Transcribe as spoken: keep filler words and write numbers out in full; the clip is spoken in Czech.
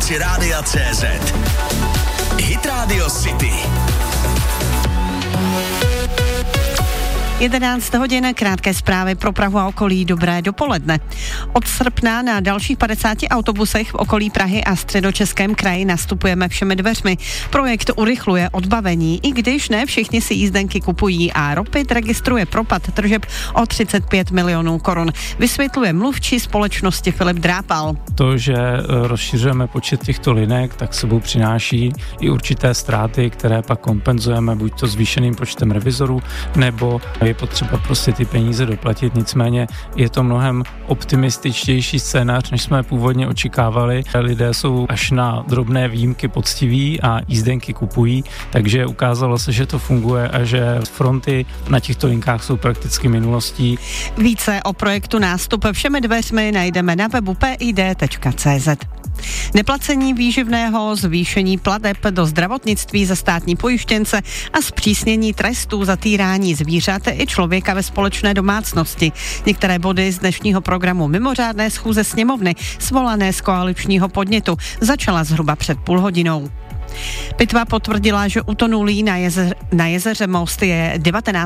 aplikaci Rádia C Z. Hit Radio City. jedenáct hodin, krátké zprávy pro Prahu a okolí, dobré dopoledne. Od srpna na dalších padesáti autobusech v okolí Prahy a Středočeském kraji nastupujeme všemi dveřmi. Projekt urychluje odbavení, i když ne všichni si jízdenky kupují a Ropit registruje propad tržeb o třicet pět milionů korun. Vysvětluje mluvčí společnosti Filip Drápal. To, že rozšiřujeme počet těchto linek, tak sebou přináší i určité ztráty, které pak kompenzujeme buď to zvýšeným počtem revizorů, nebo je potřeba prostě ty peníze doplatit, nicméně je to mnohem optimističtější scénář, než jsme původně očekávali. Lidé jsou až na drobné výjimky poctiví a jízdenky kupují, takže ukázalo se, že to funguje a že fronty na těchto linkách jsou prakticky minulostí. Více o projektu Nástup všemi dveřmi najdeme na webu p i d tečka c z. Neplacení výživného, zvýšení plateb do zdravotnictví za státní pojištěnce a zpřísnění trestů za týrání zvířat i člověka ve společné domácnosti. Některé body z dnešního programu mimořádné schůze sněmovny, svolané z koaličního podnětu, začala zhruba před půl hodinou. Pitva potvrdila, že utonulý na, jezer, na jezeře Most je devatenáct